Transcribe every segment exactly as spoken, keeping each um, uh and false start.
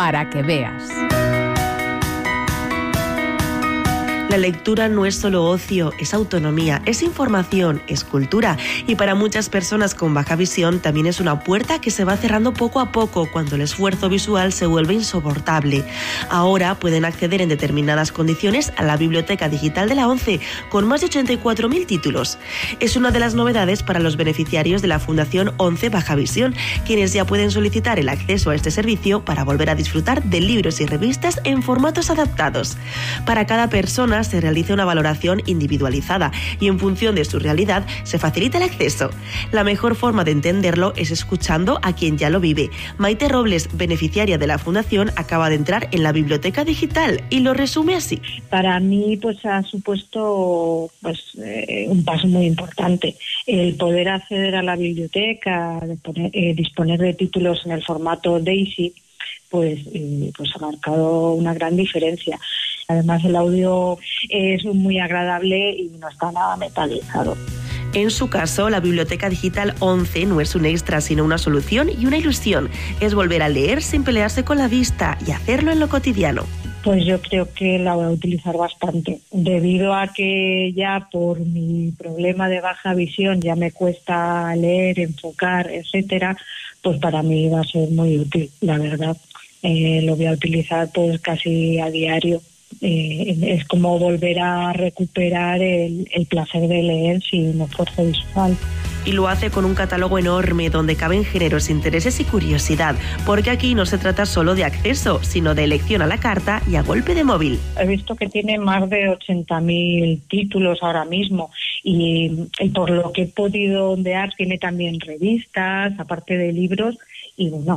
para que veas. La lectura no es solo ocio, es autonomía, es información, es cultura. Y para muchas personas con baja visión también es una puerta que se va cerrando poco a poco cuando el esfuerzo visual se vuelve insoportable. Ahora pueden acceder en determinadas condiciones a la Biblioteca Digital de la ONCE con más de ochenta y cuatro mil títulos. Es una de las novedades para los beneficiarios de la Fundación ONCE Baja Visión, quienes ya pueden solicitar el acceso a este servicio para volver a disfrutar de libros y revistas en formatos adaptados. Para cada persona se realiza una valoración individualizada y en función de su realidad se facilita el acceso. La mejor forma de entenderlo es escuchando a quien ya lo vive. Maite Robles, beneficiaria de la Fundación, acaba de entrar en la biblioteca digital y lo resume así. Para mí pues ha supuesto pues eh, un paso muy importante. El poder acceder a la biblioteca, de poner, eh, disponer de títulos en el formato DAISY, pues, eh, pues ha marcado una gran diferencia. Además, el audio es muy agradable y no está nada metalizado. En su caso, la Biblioteca Digital ONCE no es un extra, sino una solución y una ilusión. Es volver a leer sin pelearse con la vista y hacerlo en lo cotidiano. Pues yo creo que la voy a utilizar bastante, debido a que ya por mi problema de baja visión ya me cuesta leer, enfocar, etcétera, pues para mí va a ser muy útil, la verdad. Eh, lo voy a utilizar pues casi a diario. Eh, es como volver a recuperar el, el placer de leer sin esfuerzo visual. Y lo hace con un catálogo enorme donde caben géneros, intereses y curiosidad, porque aquí no se trata solo de acceso, sino de elección a la carta y a golpe de móvil. He visto que tiene más de ochenta mil títulos ahora mismo y, y por lo que he podido ondear tiene también revistas, aparte de libros. Y bueno,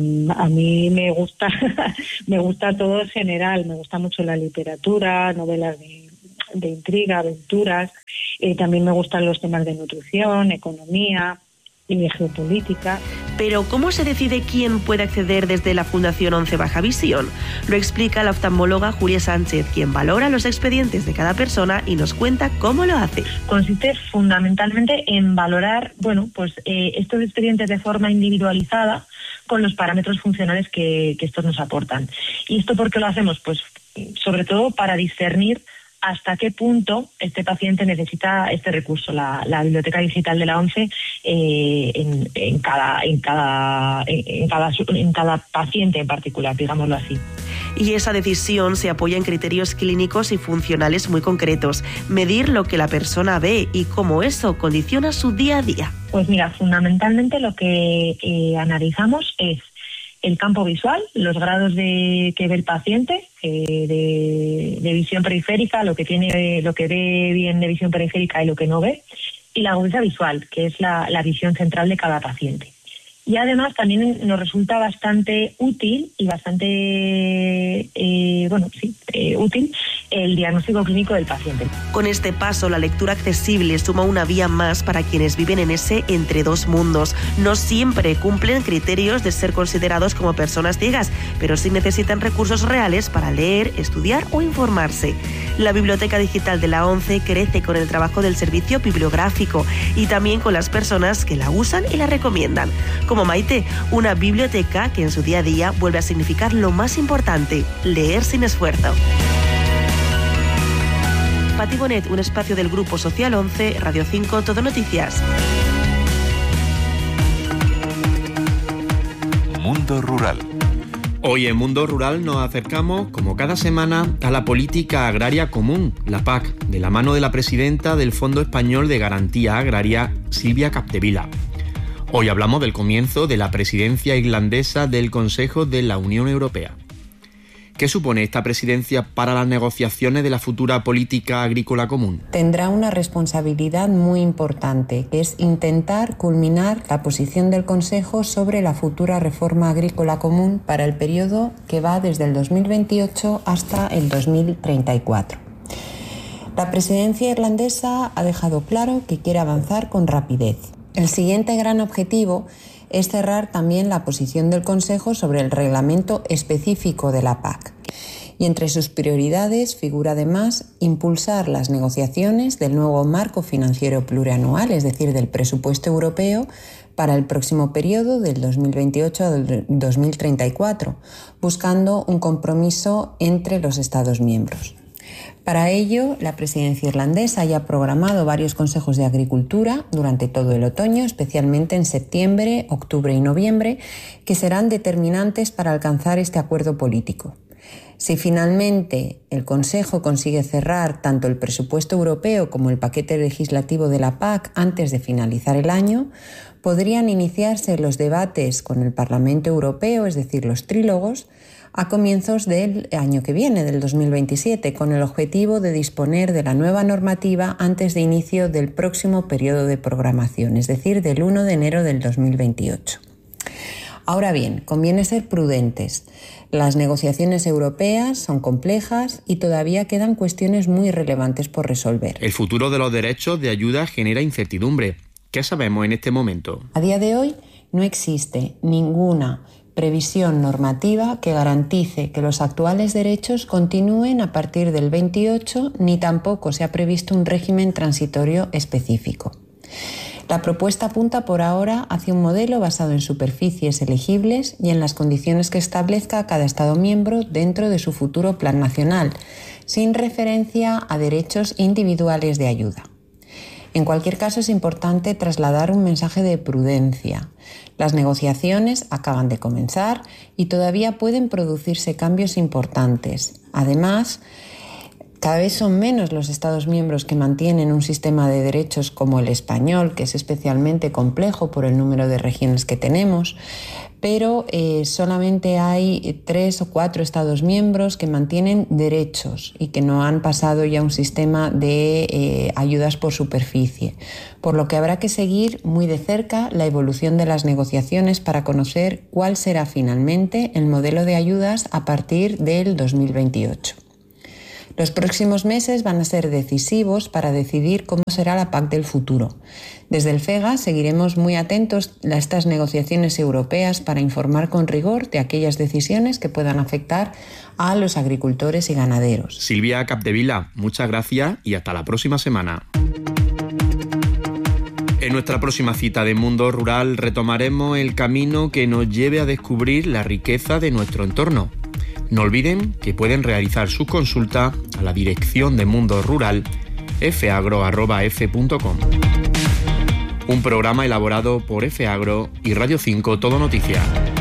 a mí me gusta, me gusta todo en general, me gusta mucho la literatura, novelas de, de intriga, aventuras, eh, también me gustan los temas de nutrición, economía y de geopolítica. Pero ¿cómo se decide quién puede acceder desde la Fundación ONCE Baja Visión? Lo explica la oftalmóloga Julia Sánchez, quien valora los expedientes de cada persona y nos cuenta cómo lo hace. Consiste fundamentalmente en valorar, bueno, pues eh, estos expedientes de forma individualizada con los parámetros funcionales que, que estos nos aportan. ¿Y esto por qué lo hacemos? Pues sobre todo para discernir hasta qué punto este paciente necesita este recurso, la, la biblioteca digital de la ONCE, eh, en, en, cada, en, cada, en, cada, en cada paciente en particular, digámoslo así. Y esa decisión se apoya en criterios clínicos y funcionales muy concretos. Medir lo que la persona ve y cómo eso condiciona su día a día. Pues mira, fundamentalmente lo que eh, analizamos es el campo visual, los grados de que ve el paciente, eh, de, de visión periférica, lo que tiene, lo que ve bien de visión periférica y lo que no ve, y la agudeza visual, que es la, la visión central de cada paciente. Y además también nos resulta bastante útil y bastante, eh, bueno, sí, eh, útil el diagnóstico clínico del paciente. Con este paso, la lectura accesible suma una vía más para quienes viven en ese entre dos mundos. No siempre cumplen criterios de ser considerados como personas ciegas, pero sí necesitan recursos reales para leer, estudiar o informarse. La Biblioteca Digital de la ONCE crece con el trabajo del servicio bibliográfico y también con las personas que la usan y la recomiendan. Como Maite, una biblioteca que en su día a día vuelve a significar lo más importante, leer sin esfuerzo. Pati Bonet, un espacio del Grupo Social ONCE, Radio cinco, Todo Noticias. Mundo Rural. Hoy en Mundo Rural nos acercamos, como cada semana, a la política agraria común, la P A C, de la mano de la presidenta del Fondo Español de Garantía Agraria, Silvia Capdevila. Hoy hablamos del comienzo de la presidencia irlandesa del Consejo de la Unión Europea. ¿Qué supone esta presidencia para las negociaciones de la futura política agrícola común? Tendrá una responsabilidad muy importante, que es intentar culminar la posición del Consejo sobre la futura reforma agrícola común para el periodo que va desde el dos mil veintiocho hasta el dos mil treinta y cuatro. La presidencia irlandesa ha dejado claro que quiere avanzar con rapidez. El siguiente gran objetivo es cerrar también la posición del Consejo sobre el reglamento específico de la P A C. Y entre sus prioridades figura además impulsar las negociaciones del nuevo marco financiero plurianual, es decir, del presupuesto europeo, para el próximo periodo del dos mil veintiocho al dos mil treinta y cuatro, buscando un compromiso entre los Estados miembros. Para ello, la presidencia irlandesa ya ha programado varios consejos de agricultura durante todo el otoño, especialmente en septiembre, octubre y noviembre, que serán determinantes para alcanzar este acuerdo político. Si finalmente el Consejo consigue cerrar tanto el presupuesto europeo como el paquete legislativo de la P A C antes de finalizar el año, podrían iniciarse los debates con el Parlamento Europeo, es decir, los trílogos, a comienzos del año que viene, del dos mil veintisiete, con el objetivo de disponer de la nueva normativa antes de inicio del próximo periodo de programación, es decir, del primero de enero del dos mil veintiocho. Ahora bien, conviene ser prudentes. Las negociaciones europeas son complejas y todavía quedan cuestiones muy relevantes por resolver. El futuro de los derechos de ayuda genera incertidumbre. ¿Qué sabemos en este momento? A día de hoy no existe ninguna previsión normativa que garantice que los actuales derechos continúen a partir del veintiocho, ni tampoco se ha previsto un régimen transitorio específico. La propuesta apunta por ahora hacia un modelo basado en superficies elegibles y en las condiciones que establezca cada Estado miembro dentro de su futuro plan nacional, sin referencia a derechos individuales de ayuda. En cualquier caso, es importante trasladar un mensaje de prudencia. Las negociaciones acaban de comenzar y todavía pueden producirse cambios importantes. Además, cada vez son menos los Estados miembros que mantienen un sistema de derechos como el español, que es especialmente complejo por el número de regiones que tenemos, pero eh, solamente hay tres o cuatro Estados miembros que mantienen derechos y que no han pasado ya a un sistema de eh, ayudas por superficie, por lo que habrá que seguir muy de cerca la evolución de las negociaciones para conocer cuál será finalmente el modelo de ayudas a partir del dos mil veintiocho. Los próximos meses van a ser decisivos para decidir cómo será la P A C del futuro. Desde el FEGA seguiremos muy atentos a estas negociaciones europeas para informar con rigor de aquellas decisiones que puedan afectar a los agricultores y ganaderos. Silvia Capdevila, muchas gracias y hasta la próxima semana. En nuestra próxima cita de Mundo Rural retomaremos el camino que nos lleve a descubrir la riqueza de nuestro entorno. No olviden que pueden realizar su consulta a la dirección de Mundo Rural f agro arroba f punto com. Un programa elaborado por F Agro y Radio cinco Todo Noticias.